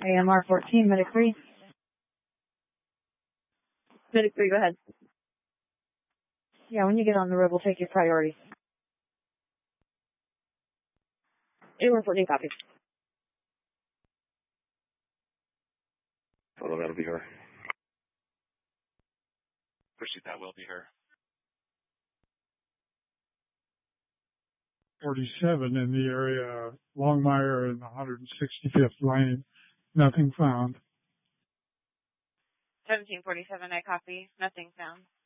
AMR 14, Medic 3. Medic 3, go ahead. Yeah, when you get on the road, we'll take your priority. AMR 14, copy. Photo, that'll be her. Pursuit, that will be her. 47 in the area, Longmire and 165th Lane. Nothing found. 1747, I copy. Nothing found.